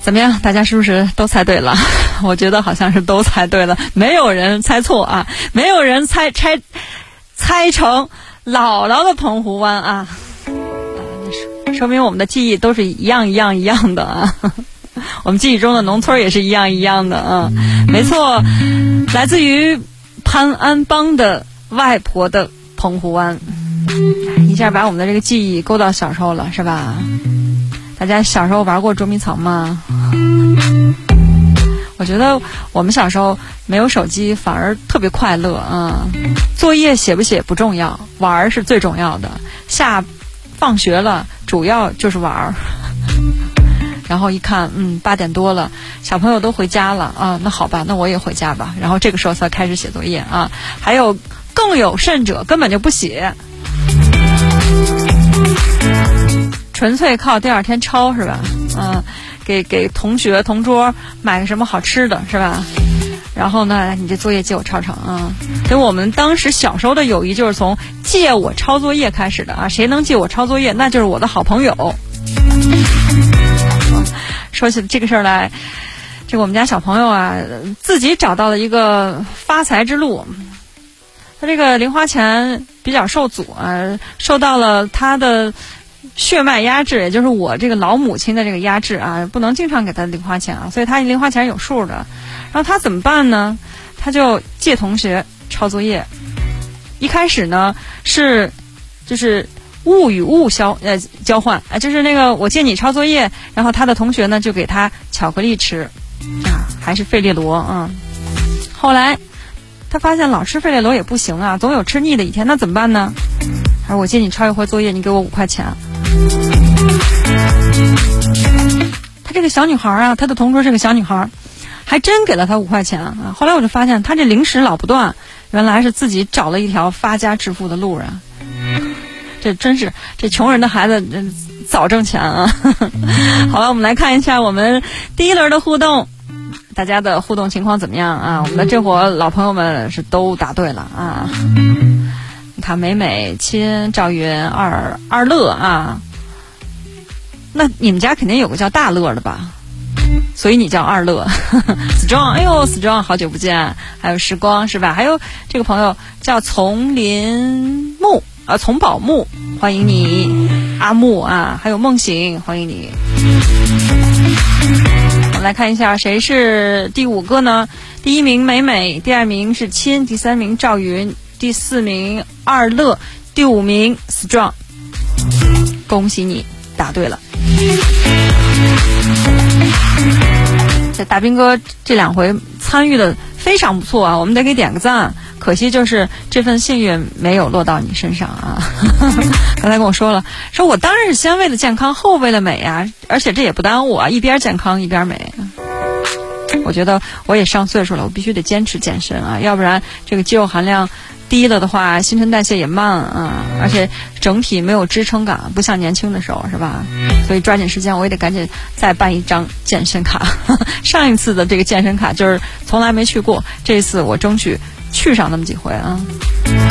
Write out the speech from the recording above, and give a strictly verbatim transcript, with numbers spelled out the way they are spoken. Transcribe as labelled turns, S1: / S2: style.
S1: 怎么样？大家是不是都猜对了？我觉得好像是都猜对了，没有人猜错啊，没有人猜猜猜成姥姥的澎湖湾啊，啊说明我们的记忆都是一样一样一样的啊。我们记忆中的农村也是一样一样的啊，没错，来自于潘安邦的外婆的澎湖湾，一下把我们的这个记忆勾到小时候了，是吧？大家小时候玩过捉迷藏吗？我觉得我们小时候没有手机反而特别快乐啊！作业写不写不重要，玩是最重要的。下放学了，主要就是玩。然后一看，嗯，八点多了，小朋友都回家了啊，那好吧，那我也回家吧。然后这个时候才开始写作业啊。还有更有甚者，根本就不写。纯粹靠第二天抄是吧？嗯，给给同学同桌买个什么好吃的是吧？然后呢，你这作业借我抄抄啊！所以我们当时小时候的友谊就是从借我抄作业开始的啊！谁能借我抄作业，那就是我的好朋友。说起这个事儿来，这个我们家小朋友啊，自己找到了一个发财之路。他这个零花钱比较受阻啊，受到了他的血脉压制，也就是我这个老母亲的这个压制啊，不能经常给他零花钱啊，所以他零花钱有数的。然后他怎么办呢？他就借同学抄作业。一开始呢是就是物与物交呃交换啊，就是那个我借你抄作业，然后他的同学呢就给他巧克力吃啊，还是费列罗啊。后来他发现老吃费列罗也不行啊，总有吃腻的一天，那怎么办呢？他说我借你抄一回作业，你给我五块钱。他这个小女孩啊，她的同桌是个小女孩，还真给了她五块钱啊。后来我就发现她这零食老不断，原来是自己找了一条发家致富的路啊。这真是这穷人的孩子早挣钱啊。好了，我们来看一下我们第一轮的互动，大家的互动情况怎么样啊？我们的这伙老朋友们是都答对了啊。你看美美、亲、赵云、二二乐啊，那你们家肯定有个叫大乐的吧？所以你叫二乐。strong， 哎呦 strong， 好久不见。还有时光是吧？还有这个朋友叫丛林木啊，丛宝木，欢迎你。阿木啊，还有梦醒，欢迎你。我们来看一下谁是第五个呢？第一名美美，第二名是亲，第三名赵云，第四名二乐，第五名 strong。恭喜你答对了。这大兵哥这两回参与的非常不错啊，我们得给点个赞。可惜就是这份幸运没有落到你身上啊。刚才跟我说了，说我当然是先为了健康后为了美啊，而且这也不耽误啊，一边健康一边美。我觉得我也上岁数了，我必须得坚持健身啊，要不然这个肌肉含量低了的话，新陈代谢也慢啊，而且整体没有支撑感，不像年轻的时候是吧？所以抓紧时间，我也得赶紧再办一张健身卡。上一次的这个健身卡就是从来没去过，这次我争取去上那么几回啊。